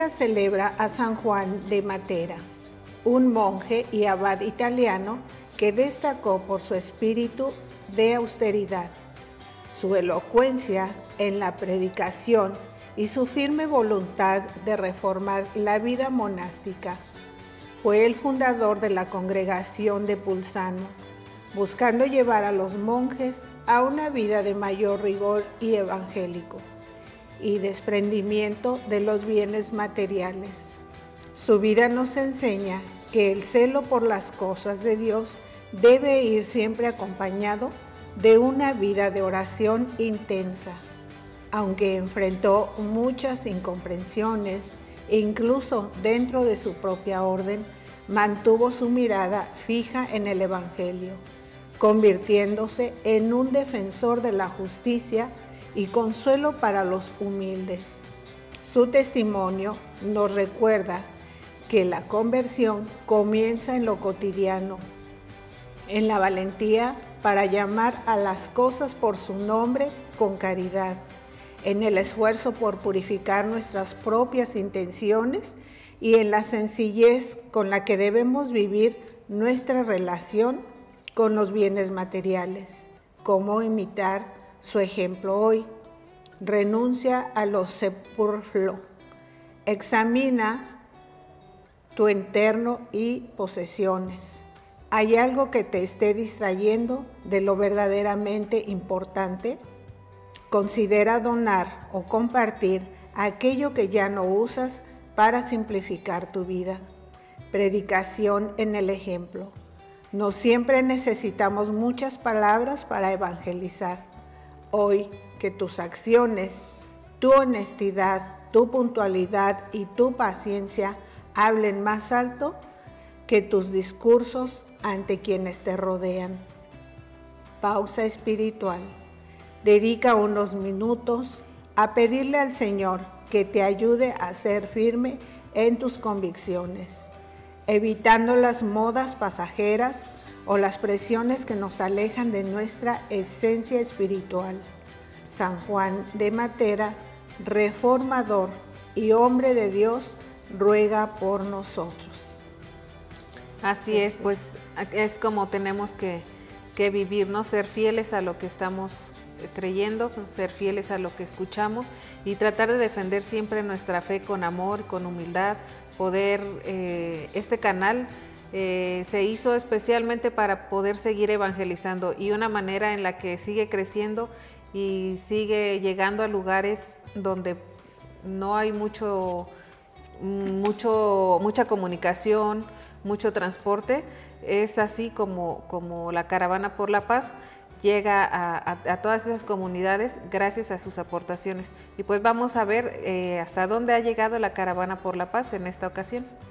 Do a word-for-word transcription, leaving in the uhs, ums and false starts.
Celebra a San Juan de Matera, un monje y abad italiano que destacó por su espíritu de austeridad, su elocuencia en la predicación y su firme voluntad de reformar la vida monástica. Fue el fundador de la congregación de Pulsano, buscando llevar a los monjes a una vida de mayor rigor y evangélico y desprendimiento de los bienes materiales. Su vida nos enseña que el celo por las cosas de Dios debe ir siempre acompañado de una vida de oración intensa. Aunque enfrentó muchas incomprensiones, e incluso dentro de su propia orden, mantuvo su mirada fija en el Evangelio, convirtiéndose en un defensor de la justicia y consuelo para los humildes. Su testimonio nos recuerda que la conversión comienza en lo cotidiano, en la valentía para llamar a las cosas por su nombre con caridad, en el esfuerzo por purificar nuestras propias intenciones y en la sencillez con la que debemos vivir nuestra relación con los bienes materiales. ¿Cómo imitar su ejemplo hoy? Renuncia a lo superfluo. Examina tu entorno y posesiones. ¿Hay algo que te esté distrayendo de lo verdaderamente importante? Considera donar o compartir aquello que ya no usas para simplificar tu vida. Predicación en el ejemplo. No siempre necesitamos muchas palabras para evangelizar. Hoy, que tus acciones, tu honestidad, tu puntualidad y tu paciencia hablen más alto que tus discursos ante quienes te rodean. Pausa espiritual. Dedica unos minutos a pedirle al Señor que te ayude a ser firme en tus convicciones, evitando las modas pasajeras o las presiones que nos alejan de nuestra esencia espiritual. San Juan de Matera, reformador y hombre de Dios, ruega por nosotros. Así es, pues es como tenemos que, que vivir, ¿no? Ser fieles a lo que estamos creyendo, ser fieles a lo que escuchamos y tratar de defender siempre nuestra fe con amor, con humildad, poder, eh, este canal eh, se hizo especialmente para poder seguir evangelizando y una manera en la que sigue creciendo y sigue llegando a lugares donde no hay mucho, mucho, mucha comunicación, mucho transporte, es así como, como la Caravana por la Paz llega a, a, a todas esas comunidades gracias a sus aportaciones. Y pues vamos a ver eh, hasta dónde ha llegado la Caravana por la Paz en esta ocasión.